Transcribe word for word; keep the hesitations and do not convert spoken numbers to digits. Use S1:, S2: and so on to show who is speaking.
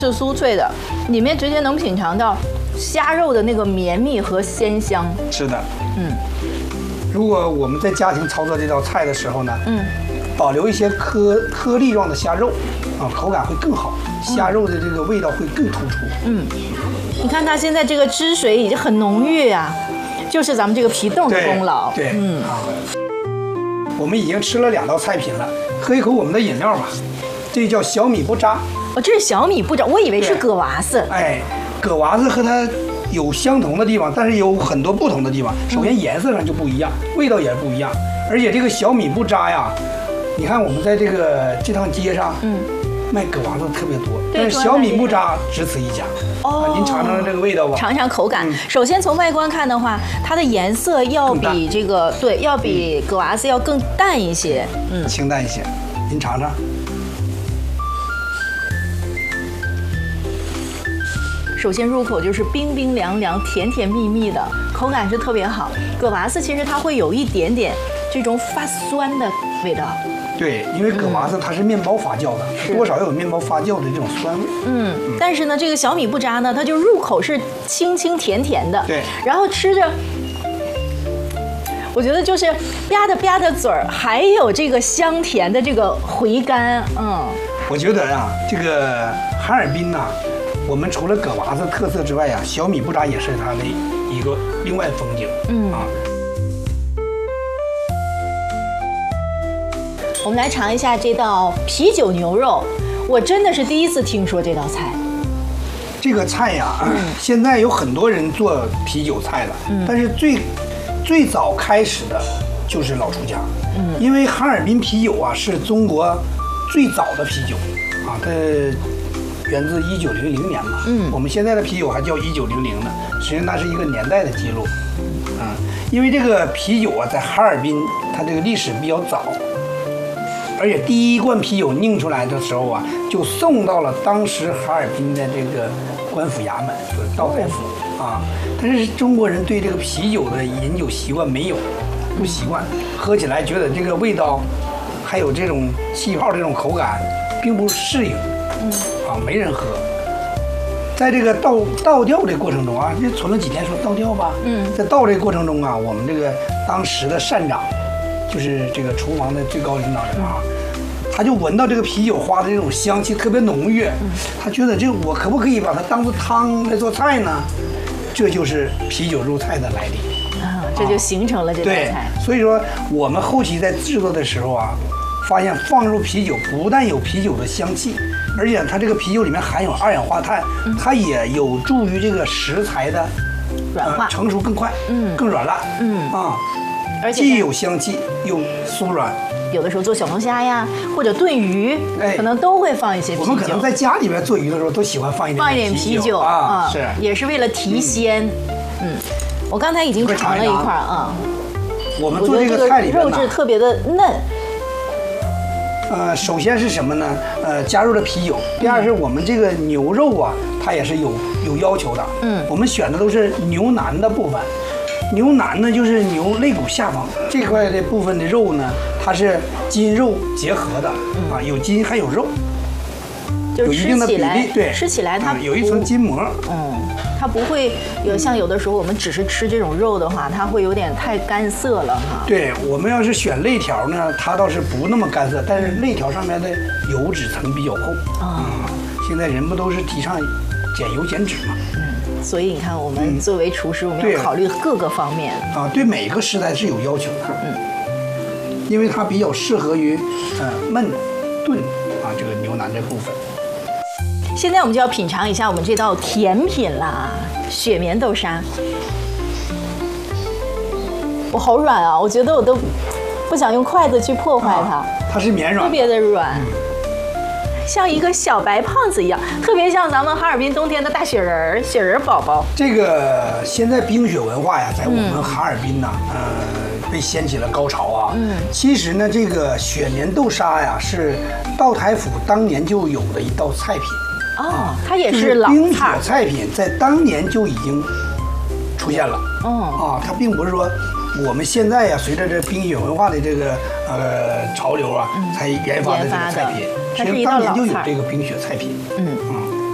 S1: 是酥脆的，里面直接能品尝到虾肉的那个绵密和鲜香。
S2: 是的，
S1: 嗯。
S2: 如果我们在家庭操作这道菜的时候呢，
S1: 嗯，
S2: 保留一些颗颗粒状的虾肉，啊，口感会更好，虾肉的这个味道会更突出。
S1: 嗯，你看它现在这个汁水已经很浓郁啊，就是咱们这个皮冻的功劳。
S2: 对，嗯啊，我们已经吃了两道菜品了，喝一口我们的饮料吧。这叫小米不扎。
S1: 哦，这是小米不扎，我以为是葛娃子。
S2: 哎，葛娃子和它有相同的地方，但是有很多不同的地方。首先颜色上就不一样，味道也不一样。而且这个小米不扎呀，你看我们在这个这趟街上，嗯，卖葛娃子特别多，但是小米不扎只此一家。哦，您尝尝这个味道吧，
S1: 尝尝口感。嗯、首先从外观看的话，它的颜色要比这个对，要比葛娃子要更淡一些，
S2: 嗯，清淡一些。您尝尝。
S1: 首先入口就是冰冰凉凉、甜甜蜜蜜的，口感是特别好。葛娃子其实它会有一点点这种发酸的味道。
S2: 对，因为葛娃子它是面包发酵的，嗯、多少有面包发酵的这种酸味。
S1: 嗯，嗯但是呢，这个小米不扎呢，它就入口是清清甜甜的。
S2: 对，
S1: 然后吃着，我觉得就是吧嗒吧嗒嘴儿，还有这个香甜的这个回甘。嗯，
S2: 我觉得啊，这个哈尔滨呐、啊。我们除了葛娃子特色之外呀、啊，小米不扎也是它的一个另外风景。嗯啊，
S1: 我们来尝一下这道啤酒牛肉，我真的是第一次听说这道菜。
S2: 这个菜呀、啊，嗯、现在有很多人做啤酒菜了，嗯、但是最最早开始的就是老厨家。嗯，因为哈尔滨啤酒啊是中国最早的啤酒啊，它。源自一九零零年嘛，嗯，我们现在的啤酒还叫一九零零呢，实际上那是一个年代的记录，嗯，因为这个啤酒啊，在哈尔滨它这个历史比较早，而且第一罐啤酒拧出来的时候啊，就送到了当时哈尔滨的这个官府衙门，就是道台府啊。但是中国人对这个啤酒的饮酒习惯没有，不习惯，喝起来觉得这个味道，还有这种气泡这种口感，并不适应。嗯啊，没人喝。在这个倒倒吊这过程中啊，就存了几天说倒吊吧。嗯，在倒这个过程中啊，我们这个当时的膳长，就是这个厨房的最高领导人啊，他就闻到这个啤酒花的这种香气特别浓郁，他觉得这我可不可以把它当做汤来做菜呢？这就是啤酒入菜的来历
S1: 啊，这就形成了这道菜。
S2: 对，所以说我们后期在制作的时候啊，发现放入啤酒不但有啤酒的香气。而且它这个啤酒里面含有二氧化碳，嗯、它也有助于这个食材的
S1: 软化、
S2: 呃、成熟更快，嗯，更软烂，嗯啊，
S1: 而且
S2: 既有香气又酥软。
S1: 有的时候做小龙虾呀，或者炖鱼，哎，可能都会放一些啤酒。
S2: 我们可能在家里边做鱼的时候都喜欢放一点
S1: 放一点啤酒
S2: 啊，是，
S1: 也是为了提鲜。嗯，我刚才已经尝了一块啊，
S2: 我们做这个菜里边
S1: 肉质特别的嫩。
S2: 呃，首先是什么呢？呃，加入了啤酒。第二是我们这个牛肉啊，它也是有有要求的。嗯，我们选的都是牛腩的部分。牛腩呢，就是牛肋骨下方这块的部分的肉呢，它是筋肉结合的，嗯、啊，有筋还有肉，有一定的比例。对，
S1: 吃起来它、
S2: 嗯、有一层筋膜。
S1: 嗯。它不会有像有的时候我们只是吃这种肉的话，它会有点太干涩了哈。
S2: 对，我们要是选肋条呢，它倒是不那么干涩，但是肋条上面的油脂层比较厚啊、嗯。现在人不都是提倡减油减脂嘛？
S1: 嗯，所以你看，我们作为厨师，我们要考虑各个方面
S2: 啊，对每个食材是有要求的。嗯，因为它比较适合于呃焖、炖啊这个牛腩这部分。
S1: 现在我们就要品尝一下我们这道甜品了，雪棉豆沙。我好软啊，我觉得我都不想用筷子去破坏它。啊、
S2: 它是绵软，
S1: 特别的软，嗯、像一个小白胖子一样，特别像咱们哈尔滨冬天的大雪人儿、雪人宝宝。
S2: 这个现在冰雪文化呀，在我们哈尔滨呢，嗯、呃，被掀起了高潮啊。嗯，其实呢，这个雪棉豆沙呀，是道台府当年就有的一道菜品。
S1: 哦，它也是老
S2: 冰雪菜品，在当年就已经出现了。哦，啊，它并不是说我们现在呀，随着这冰雪文化的这个呃潮流啊，才研发的这个菜品。
S1: 它是一道老菜，
S2: 当年就有这个冰雪菜品。嗯嗯。